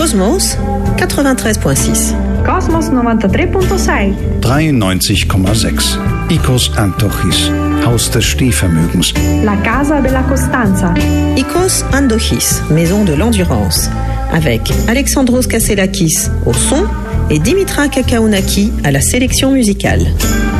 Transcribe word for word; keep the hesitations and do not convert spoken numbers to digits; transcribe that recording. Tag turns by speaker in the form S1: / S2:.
S1: Cosmos quatre-vingt-treize virgule six.
S2: Cosmos nouăntatrei virgulă șase.
S3: dreiundneunzig Komma sechs. Icos Antochis, Haus des Stehvermögens.
S2: La Casa de la Costanza.
S1: Icos Andochis, Maison de l'Endurance, avec Alexandros Kasselakis au son et Dimitra Kakaounaki à la sélection musicale.